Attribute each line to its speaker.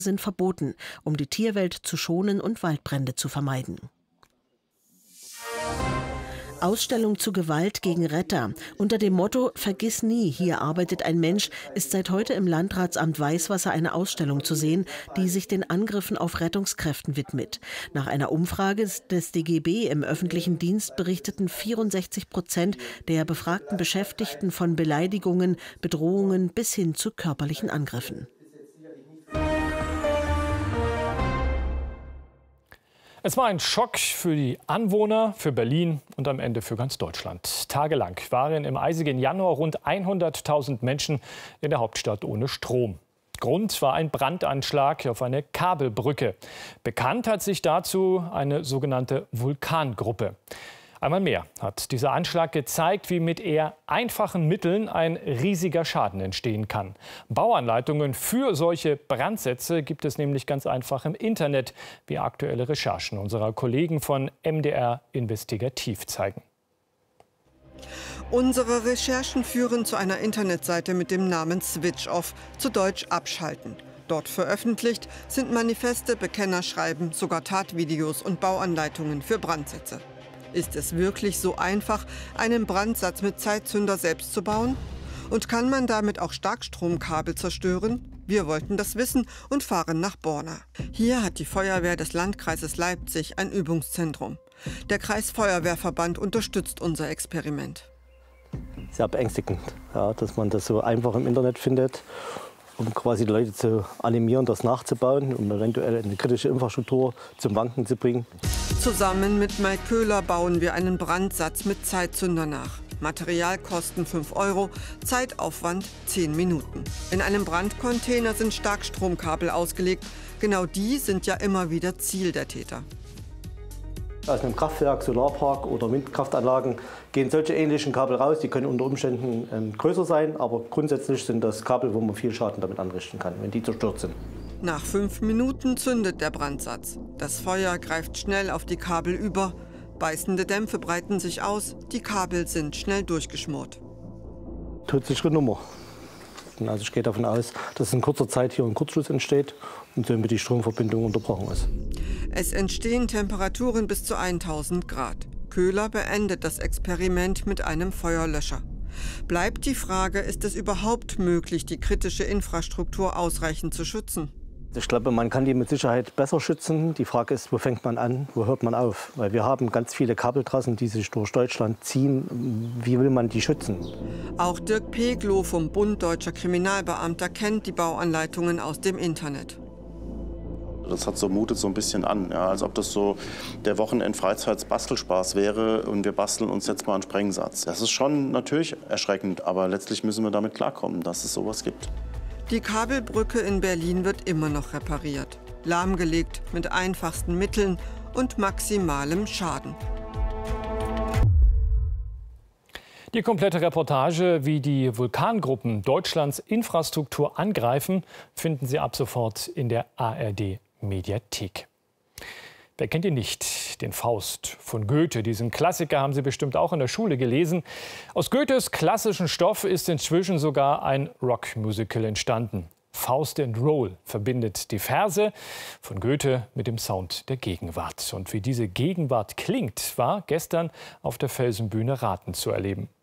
Speaker 1: sind verboten, um die Tierwelt zu schonen und Waldbrände zu vermeiden. Ausstellung zu Gewalt gegen Retter. Unter dem Motto »Vergiss nie, hier arbeitet ein Mensch« ist seit heute im Landratsamt Weißwasser eine Ausstellung zu sehen, die sich den Angriffen auf Rettungskräften widmet. Nach einer Umfrage des DGB im öffentlichen Dienst berichteten 64% der befragten Beschäftigten von Beleidigungen, Bedrohungen bis hin zu körperlichen Angriffen.
Speaker 2: Es war ein Schock für die Anwohner, für Berlin und am Ende für ganz Deutschland. Tagelang waren im eisigen Januar rund 100.000 Menschen in der Hauptstadt ohne Strom. Grund war ein Brandanschlag auf eine Kabelbrücke. Bekannt hat sich dazu eine sogenannte Vulkangruppe. Einmal mehr hat dieser Anschlag gezeigt, wie mit eher einfachen Mitteln ein riesiger Schaden entstehen kann. Bauanleitungen für solche Brandsätze gibt es nämlich ganz einfach im Internet, wie aktuelle Recherchen unserer Kollegen von MDR Investigativ zeigen.
Speaker 3: Unsere Recherchen führen zu einer Internetseite mit dem Namen Switch Off, zu Deutsch abschalten. Dort veröffentlicht sind Manifeste, Bekennerschreiben, sogar Tatvideos und Bauanleitungen für Brandsätze. Ist es wirklich so einfach, einen Brandsatz mit Zeitzünder selbst zu bauen? Und kann man damit auch Starkstromkabel zerstören? Wir wollten das wissen und fahren nach Borna. Hier hat die Feuerwehr des Landkreises Leipzig ein Übungszentrum. Der Kreisfeuerwehrverband unterstützt unser Experiment.
Speaker 4: Sehr beängstigend, ja, dass man das so einfach im Internet findet, um quasi die Leute zu animieren, das nachzubauen, um eventuell eine kritische Infrastruktur zum Wanken zu bringen.
Speaker 3: Zusammen mit Mike Köhler bauen wir einen Brandsatz mit Zeitzünder nach. Materialkosten 5 €, Zeitaufwand 10 Minuten. In einem Brandcontainer sind Starkstromkabel ausgelegt. Genau die sind ja immer wieder Ziel der Täter.
Speaker 4: Aus einem Kraftwerk, Solarpark oder Windkraftanlagen gehen solche ähnlichen Kabel raus. Die können unter Umständen größer sein, aber grundsätzlich sind das Kabel, wo man viel Schaden damit anrichten kann, wenn die zerstört sind.
Speaker 3: Nach 5 Minuten zündet der Brandsatz. Das Feuer greift schnell auf die Kabel über. Beißende Dämpfe breiten sich aus. Die Kabel sind schnell durchgeschmort.
Speaker 4: Todsichere Nummer. Also ich gehe davon aus, dass in kurzer Zeit hier ein Kurzschluss entsteht und somit die Stromverbindung unterbrochen ist.
Speaker 3: Es entstehen Temperaturen bis zu 1000 Grad. Köhler beendet das Experiment mit einem Feuerlöscher. Bleibt die Frage, ist es überhaupt möglich, die kritische Infrastruktur ausreichend zu schützen?
Speaker 4: Ich glaube, man kann die mit Sicherheit besser schützen. Die Frage ist, wo fängt man an, wo hört man auf? Weil wir haben ganz viele Kabeltrassen, die sich durch Deutschland ziehen. Wie will man die schützen?
Speaker 3: Auch Dirk Peglow vom Bund Deutscher Kriminalbeamter kennt die Bauanleitungen aus dem Internet.
Speaker 5: Das mutet so ein bisschen an, ja, als ob das so der Wochenend-Freizeits-Bastelspaß wäre und wir basteln uns jetzt mal einen Sprengsatz. Das ist schon natürlich erschreckend, aber letztlich müssen wir damit klarkommen, dass es sowas gibt.
Speaker 3: Die Kabelbrücke in Berlin wird immer noch repariert. Lahmgelegt mit einfachsten Mitteln und maximalem Schaden.
Speaker 2: Die komplette Reportage, wie die Vulkangruppen Deutschlands Infrastruktur angreifen, finden Sie ab sofort in der ARD-Mediathek. Wer kennt ihn nicht? Den Faust von Goethe. Diesen Klassiker haben Sie bestimmt auch in der Schule gelesen. Aus Goethes klassischen Stoff ist inzwischen sogar ein Rockmusical entstanden. Faust and Roll verbindet die Verse von Goethe mit dem Sound der Gegenwart. Und wie diese Gegenwart klingt, war gestern auf der Felsenbühne Rathen zu erleben.